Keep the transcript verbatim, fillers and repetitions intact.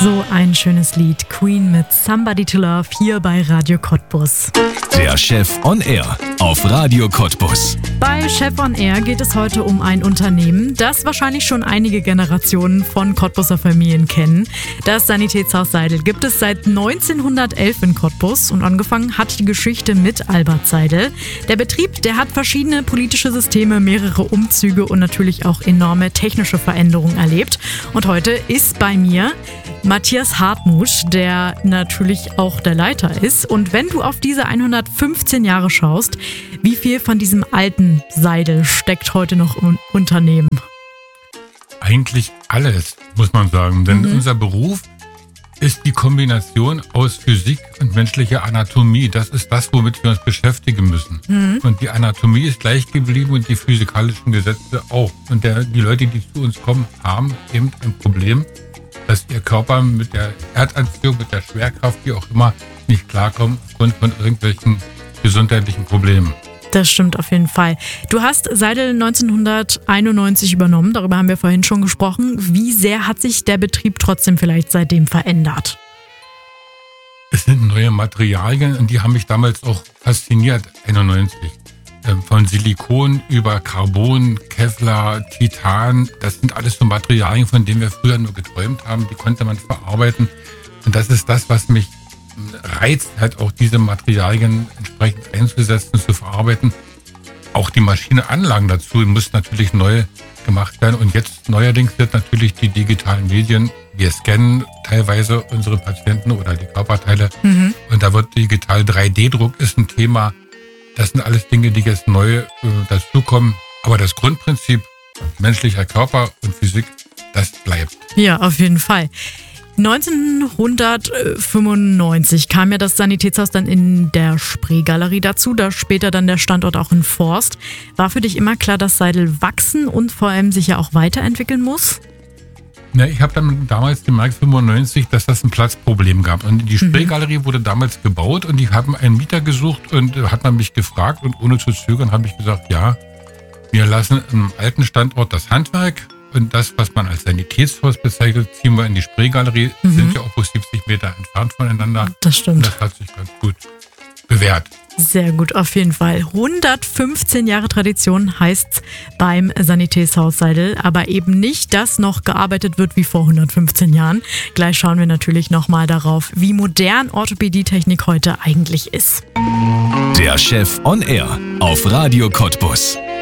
So ein schönes Lied. Queen mit Somebody to Love hier bei Radio Cottbus. Der Chef on Air auf Radio Cottbus. Bei Chef on Air geht es heute um ein Unternehmen, das wahrscheinlich schon einige Generationen von Cottbuser Familien kennen. Das Sanitätshaus Seidel gibt es seit neunzehnhundertelf in Cottbus und angefangen hat die Geschichte mit Albert Seidel. Der Betrieb, der hat verschiedene politische Systeme, mehrere Umzüge und natürlich auch enorme technische Veränderungen erlebt. Und heute ist bei mir Matthias Hartmuth, der natürlich auch der Leiter ist. Und wenn du auf diese hundertfünfzehn Jahre schaust, wie viel von diesem alten Seidel steckt heute noch im Unternehmen? Eigentlich alles, muss man sagen. Denn mhm. unser Beruf ist die Kombination aus Physik und menschlicher Anatomie. Das ist das, womit wir uns beschäftigen müssen. Mhm. Und die Anatomie ist gleich geblieben und die physikalischen Gesetze auch. Und der, die Leute, die zu uns kommen, haben eben ein Problem, dass ihr Körper mit der Erdanziehung, mit der Schwerkraft, wie auch immer, nicht klarkommt aufgrund von irgendwelchen gesundheitlichen Problemen. Das stimmt auf jeden Fall. Du hast Seidel neunzehnhunderteinundneunzig übernommen, darüber haben wir vorhin schon gesprochen. Wie sehr hat sich der Betrieb trotzdem vielleicht seitdem verändert? Es sind neue Materialien und die haben mich damals auch fasziniert, einundneunzig. Von Silikon über Carbon, Kevlar, Titan, das sind alles so Materialien, von denen wir früher nur geträumt haben, die konnte man verarbeiten. Und das ist das, was mich reizt, halt auch diese Materialien entsprechend einzusetzen, zu verarbeiten. Auch die Maschinenanlagen dazu müssen natürlich neu gemacht werden. Und jetzt neuerdings wird natürlich die digitalen Medien, wir scannen teilweise unsere Patienten oder die Körperteile. Mhm. Und da wird digital drei D Druck ist ein Thema. Das sind alles Dinge, die jetzt neu äh, dazukommen. Aber das Grundprinzip menschlicher Körper und Physik, das bleibt. Ja, auf jeden Fall. neunzehnhundertfünfundneunzig kam ja das Sanitätshaus dann in der Spreegalerie dazu, da später dann der Standort auch in Forst. War für dich immer klar, dass Seidel wachsen und vor allem sich ja auch weiterentwickeln muss? Ja, ich habe dann damals gemerkt, fünfundneunzig, dass das ein Platzproblem gab. Und die Spreegalerie mhm. wurde damals gebaut und die haben einen Mieter gesucht und hat man mich gefragt und ohne zu zögern habe ich gesagt, ja, wir lassen im alten Standort das Handwerk und das, was man als Sanitätshaus bezeichnet, ziehen wir in die Spreegalerie, mhm. sind ja auch bloß siebzig Meter entfernt voneinander. Das stimmt. Und das hat sich ganz gut bewährt. Sehr gut, auf jeden Fall. hundertfünfzehn Jahre Tradition heißt's beim Sanitätshaus Seidel, aber eben nicht, dass noch gearbeitet wird wie vor hundertfünfzehn Jahren. Gleich schauen wir natürlich nochmal darauf, wie modern Orthopädietechnik heute eigentlich ist. Der Chef on Air auf Radio Cottbus.